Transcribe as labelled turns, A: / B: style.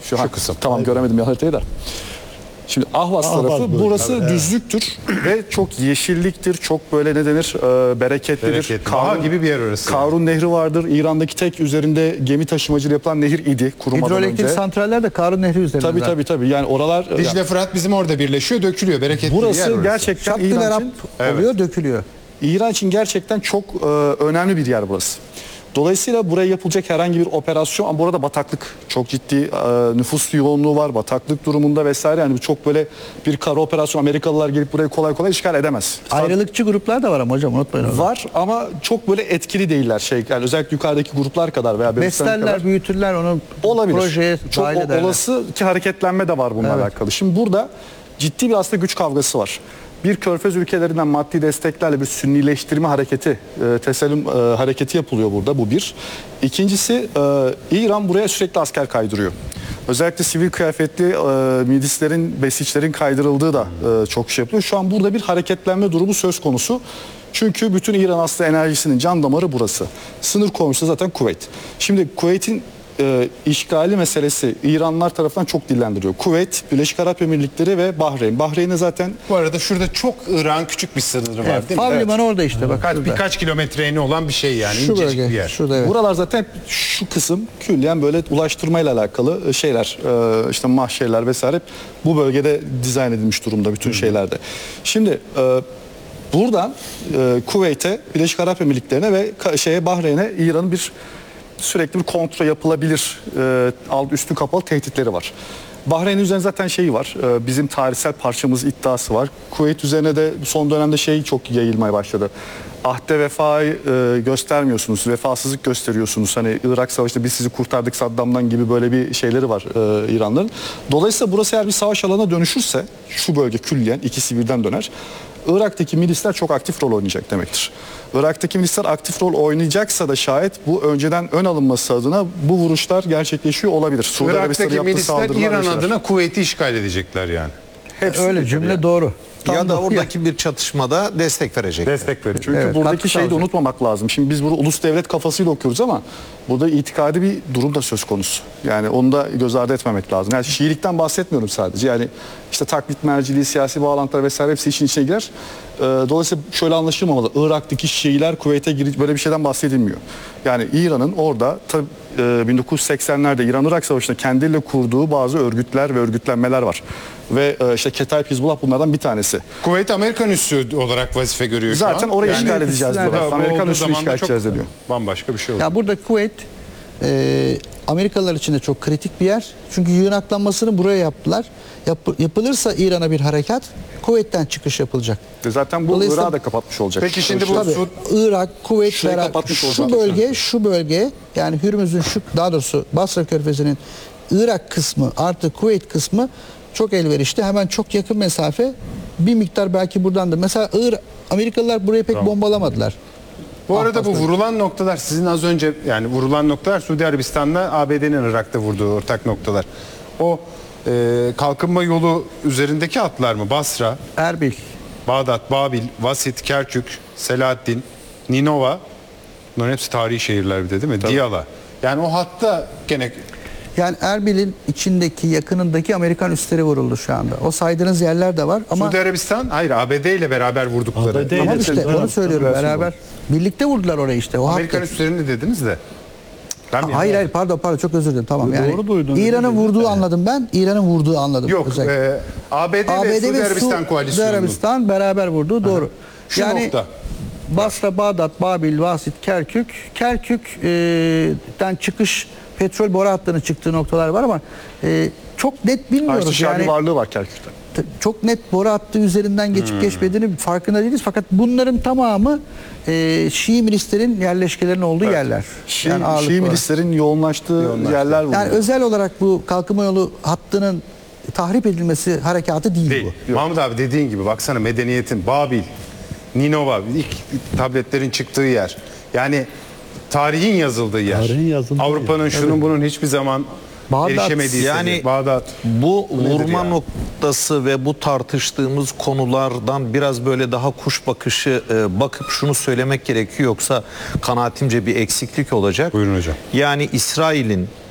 A: Şu kısım. Tamam, göremedim ya haritayı da. Şimdi Ahvaz tarafı, burası düzlüktür ve çok yeşilliktir, çok böyle ne denir, bereketlidir.
B: Kaha gibi bir yer orası.
A: Karun Nehri vardır. İran'daki tek üzerinde gemi taşımacılığı yapılan nehir idi kurumadan
C: Hidroelektrik
A: önce.
C: santraller de Karun Nehri üzerinde.
A: Tabii. Yani oralar...
B: Dicle Fırat bizim orada birleşiyor, dökülüyor. Bereketli bir yer
A: Burası
B: orası.
A: gerçekten
C: Şaptül
A: İran
C: Arap
A: için,
C: oluyor, dökülüyor.
A: İran için gerçekten çok önemli bir yer burası. Dolayısıyla buraya yapılacak herhangi bir operasyon, burada bataklık çok ciddi nüfus yoğunluğu var, bataklık durumunda vesaire, yani çok böyle bir kara operasyon Amerikalılar gelip burayı kolay kolay işgal edemez.
C: Ayrılıkçı gruplar da var ama hocam, unutmayın onu.
A: Var ama çok böyle etkili değiller, yani özellikle yukarıdaki gruplar kadar veya
C: beslerler, büyütürler onu,
A: olabilir.
C: projeye
A: Çok
C: dahil ederler.
A: olası ki hareketlenme de var bununla alakalı. Şimdi burada ciddi bir aslında güç kavgası var. Bir Körfez ülkelerinden maddi desteklerle bir sünnileştirme hareketi, tesellüm hareketi yapılıyor burada. Bu bir. İkincisi, İran buraya sürekli asker kaydırıyor. Özellikle sivil kıyafetli milislerin, besiçlerin kaydırıldığı da çok şey yapıyor. Şu an burada bir hareketlenme durumu söz konusu. Çünkü bütün İran aslında enerjisinin can damarı burası. Sınır komşusu zaten Kuveyt. Şimdi Kuveyt'in işgali meselesi İranlılar tarafından çok dillendiriyor. Kuveyt, Birleşik Arap Emirlikleri ve Bahreyn. Bahreyn'e zaten...
B: Bu arada şurada çok İran küçük bir sınırı var değil mi?
C: Havlimanı orada işte. Bak,
B: Birkaç kilometre eni olan bir şey yani.
C: şu
B: İncecik
C: bölge,
B: bir yer.
C: şurada, evet.
A: Buralar zaten şu kısım külliyen böyle ulaştırmayla alakalı şeyler, işte mahşerler vesaire bu bölgede dizayn edilmiş durumda bütün şeylerde. Şimdi buradan Kuveyt'e, Birleşik Arap Emirlikleri'ne ve Bahreyn'e İran'ın sürekli bir kontrol yapılabilir, alt üstü kapalı tehditleri var. Bahreyn üzerine zaten şeyi var, bizim tarihsel parçamız iddiası var. Kuveyt üzerine de son dönemde çok yayılmaya başladı. Ahde vefayı göstermiyorsunuz, vefasızlık gösteriyorsunuz. Hani Irak Savaşı'nda biz sizi kurtardık Saddam'dan gibi böyle bir şeyleri var İranların. Dolayısıyla burası eğer bir savaş alanına dönüşürse, şu bölge külliyen ikisi birden döner. Irak'taki milisler çok aktif rol oynayacak demektir. Irak'taki milisler aktif rol oynayacaksa da şayet bu önceden ön alınması adına bu vuruşlar gerçekleşiyor olabilir.
B: Irak'taki milisler İran adına Kuveyt'i işgal edecekler yani.
A: Hepsi
C: öyle cümle yani. Doğru.
D: Ya da oradaki bir çatışmada destek verecek.
B: Destek verecek.
A: Çünkü buradaki şeyi de unutmamak lazım. Şimdi biz burada ulus devlet kafasıyla okuyoruz ama burada itikadi bir durum da söz konusu. Yani onu da göz ardı etmemek lazım. Yani Şiilikten bahsetmiyorum sadece. Yani işte taklit merciliği, siyasi bağlantılar vesaire hepsi işin içine girer. Dolayısıyla şöyle anlaşılmamalı. Irak'taki Şiiler Kuveyt'e girip böyle bir şeyden bahsedilmiyor. Yani İran'ın orada tabii 1980'lerde İran-Irak Savaşı'nda kendiyle kurduğu bazı örgütler ve örgütlenmeler var. Ve işte Ketaib Hizbullah bunlardan bir tanesi.
B: Kuveyt Amerikan üssü olarak vazife görüyor şu an.
A: Zaten orayı işgal edeceğiz diyorlar. Amerikan üssünü işgal edeceğiz diyor.
B: Bambaşka bir şey oldu.
C: Ya burada Kuveyt Amerikalılar için de çok kritik bir yer. Çünkü yığınaklanmasını buraya yaptılar. Yapılırsa İran'a bir harekat, Kuveyt'ten çıkış yapılacak.
A: Zaten bu Irak'ı da kapatmış olacak.
B: Peki şimdi bu
C: Irak, Kuveyt beraber şu bölge yani Hürmüz'ün daha doğrusu Basra Körfezi'nin Irak kısmı artı Kuveyt kısmı çok elverişli. Hemen çok yakın mesafe, bir miktar belki buradan da. Mesela Amerikalılar burayı pek bombalamadılar.
B: Bu arada bu vurulan noktalar sizin az önce yani vurulan noktalar Suudi Arabistan'la ABD'nin Irak'ta vurduğu ortak noktalar. O kalkınma yolu üzerindeki hatlar mı? Basra,
C: Erbil,
B: Bağdat, Babil, Vasit, Kerkük, Selahaddin, Ninova. Bunların hepsi tarihi şehirler bir de değil mi? Tabii. Diyala. Yani o hatta gene...
C: Yani Erbil'in içindeki, yakınındaki Amerikan üsleri vuruldu şu anda. O saydığınız yerler de var ama...
B: Suudi Arabistan, hayır ABD ile beraber vurdukları.
C: Ama işte onu söylüyorum, beraber. Birlikte vurdular orayı işte. O
B: Amerikan üslerini dediniz de.
C: Hayır pardon çok özür dilerim, tamam yani.
A: Doğru duydun.
C: İran'ın vurduğu anladım ben. İran'ın vurduğu anladım.
B: Yok ABD ve Suudi Arabistan koalisyonu.
C: Suudi Arabistan beraber vurduğu doğru.
B: Şu
C: yani
B: nokta.
C: Basra, Bağdat, Babil, Vasit, Kerkük. Kerkük'ten çıkış petrol boru hattının çıktığı noktalar var ama çok net bilmiyoruz.
A: Yani varlığı var Kerkük'te.
C: Çok net boru hattı üzerinden geçip geçmediğini farkında değiliz. Fakat bunların tamamı Şii milislerin yerleşkelerinin olduğu yerler.
A: Şii milislerin yoğunlaştığı yerler var.
C: Yani özel olarak bu kalkınma yolu hattının tahrip edilmesi harekatı değil bu.
B: Mahmut abi dediğin gibi baksana medeniyetin Babil, Ninova ilk tabletlerin çıktığı yer. Yani tarihin yazıldığı yer. Avrupa'nın şunun bunun hiçbir zaman erişemediği
D: yani
B: Bağdat.
D: Bu vurma noktası ve bu tartıştığımız konulardan biraz böyle daha kuş bakışı bakıp şunu söylemek gerekiyor, yoksa kanaatimce bir eksiklik olacak.
B: Buyurun hocam.
D: Yani İsrail'in